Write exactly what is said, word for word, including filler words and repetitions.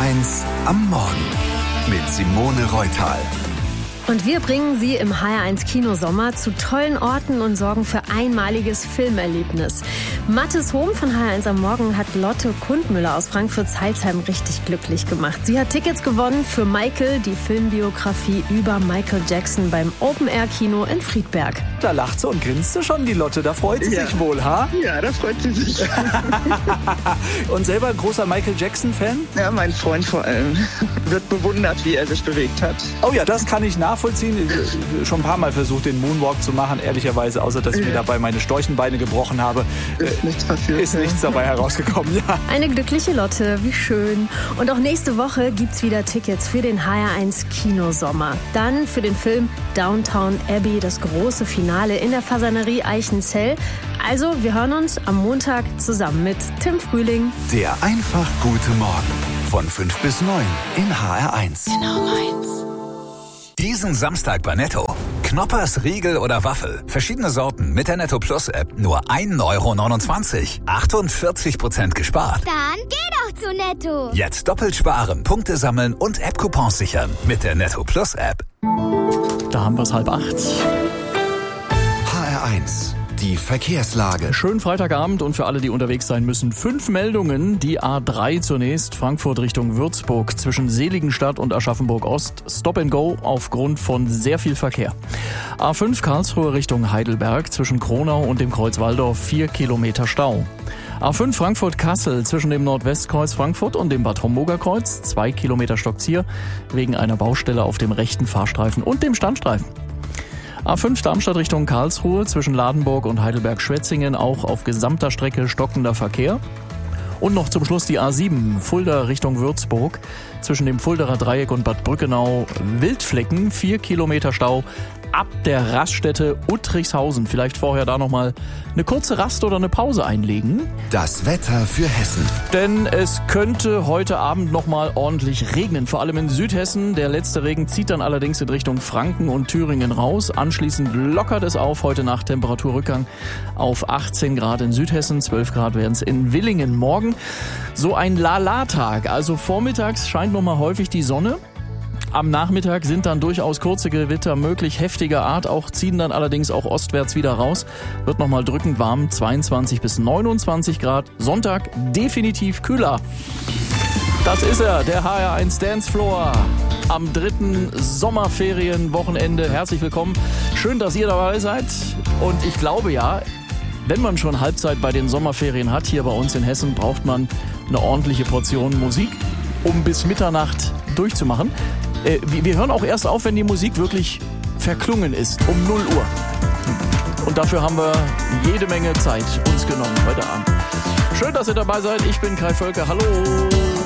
eins am Morgen mit Simone Reutal. Und wir bringen Sie im H R eins Kinosommer zu tollen Orten und sorgen für einmaliges Filmerlebnis. Mathis Hohm von H R eins am Morgen hat Lotte Kundmüller aus Frankfurt-Zeilsheim richtig glücklich gemacht. Sie hat Tickets gewonnen für Michael, die Filmbiografie über Michael Jackson beim Open-Air-Kino in Friedberg. Da lacht sie und grinst schon, die Lotte. Da freut sie ja. sich wohl, ha? Ja, da freut sie sich. Und selber ein großer Michael Jackson-Fan? Ja, mein Freund vor allem. Wird bewundert, wie er sich bewegt hat. Oh ja, das kann ich nachvollziehen. Ich schon ein paar Mal versucht, den Moonwalk zu machen, ehrlicherweise, außer dass ich ja. mir dabei meine Storchenbeine gebrochen habe. Ist nichts passiert. Ist nichts dabei herausgekommen, ja. Eine glückliche Lotte, wie schön. Und auch nächste Woche gibt's wieder Tickets für den H R eins Kinosommer. Dann für den Film Downton Abbey, das große Finale in der Fasanerie Eichenzell. Also, wir hören uns am Montag zusammen mit Tim Frühling. Der einfach gute Morgen von fünf bis neun in H R eins. Genau meins. Diesen Samstag bei Netto. Knoppers, Riegel oder Waffel. Verschiedene Sorten mit der Netto Plus App. Nur ein Euro neunundzwanzig. achtundvierzig Prozent gespart. Dann geh doch zu Netto. Jetzt doppelt sparen, Punkte sammeln und App-Coupons sichern. Mit der Netto Plus App. Da haben wir es halb acht. H R eins. Die Verkehrslage. Schönen Freitagabend und für alle, die unterwegs sein müssen, fünf Meldungen. Die A drei zunächst, Frankfurt Richtung Würzburg, zwischen Seligenstadt und Aschaffenburg Ost. Stop and Go aufgrund von sehr viel Verkehr. A fünf Karlsruhe Richtung Heidelberg, zwischen Kronau und dem Kreuz Walldorf, vier Kilometer Stau. A fünf Frankfurt-Kassel, zwischen dem Nordwestkreuz Frankfurt und dem Bad Homburger Kreuz, zwei Kilometer Stockzier, wegen einer Baustelle auf dem rechten Fahrstreifen und dem Standstreifen. A fünf Darmstadt Richtung Karlsruhe, zwischen Ladenburg und Heidelberg-Schwetzingen, auch auf gesamter Strecke stockender Verkehr. Und noch zum Schluss die A sieben, Fulda Richtung Würzburg, zwischen dem Fulderer Dreieck und Bad Brückenau, Wildflecken, vier Kilometer Stau, ab der Raststätte Uttrichshausen. Vielleicht vorher da nochmal eine kurze Rast oder eine Pause einlegen. Das Wetter für Hessen. Denn es könnte heute Abend nochmal ordentlich regnen, vor allem in Südhessen. Der letzte Regen zieht dann allerdings in Richtung Franken und Thüringen raus. Anschließend lockert es auf, heute Nacht Temperaturrückgang auf achtzehn Grad in Südhessen, zwölf Grad werden es in Willingen. Morgen so ein Lala-Tag, also vormittags scheint nochmal häufig die Sonne. Am Nachmittag sind dann durchaus kurze Gewitter möglich, heftiger Art, auch ziehen dann allerdings auch ostwärts wieder raus. Wird nochmal drückend warm, zweiundzwanzig bis neunundzwanzig Grad. Sonntag definitiv kühler. Das ist er, der H R eins Dancefloor am dritten Sommerferienwochenende. Herzlich willkommen. Schön, dass ihr dabei seid. Und ich glaube ja, wenn man schon Halbzeit bei den Sommerferien hat, hier bei uns in Hessen, braucht man eine ordentliche Portion Musik, um bis Mitternacht durchzumachen. Wir hören auch erst auf, wenn die Musik wirklich verklungen ist, um null Uhr. Und dafür haben wir jede Menge Zeit uns genommen heute Abend. Schön, dass ihr dabei seid. Ich bin Kai Völker. Hallo.